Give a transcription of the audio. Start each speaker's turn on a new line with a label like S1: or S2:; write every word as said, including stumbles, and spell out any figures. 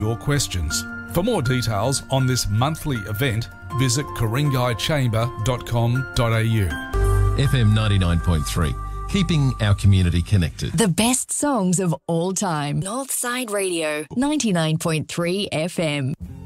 S1: your questions. For more details on this monthly event, visit Ku-ring-gai chamber dot com dot a u.
S2: F M ninety-nine point three, keeping our community connected.
S3: The best songs of all time. Northside Radio, ninety-nine point three F M.